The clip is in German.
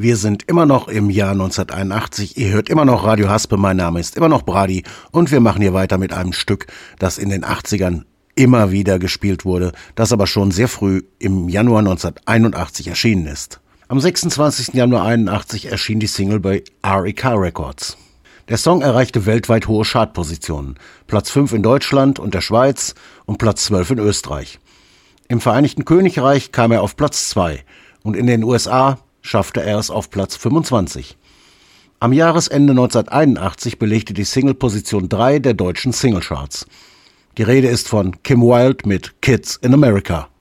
Wir sind immer noch im Jahr 1981. Ihr hört immer noch Radio Haspe. Mein Name ist immer noch Brady und wir machen hier weiter mit einem Stück, das in den 80ern immer wieder gespielt wurde, das aber schon sehr früh im Januar 1981 erschienen ist. Am 26. Januar 1981 erschien die Single bei REK Records. Der Song erreichte weltweit hohe Chartpositionen. Platz 5 in Deutschland und der Schweiz und Platz 12 in Österreich. Im Vereinigten Königreich kam er auf Platz 2 und in den USA schaffte er es auf Platz 25. Am Jahresende 1981 belegte die Single Position 3 der deutschen Singlecharts. Die Rede ist von Kim Wilde mit Kids in America.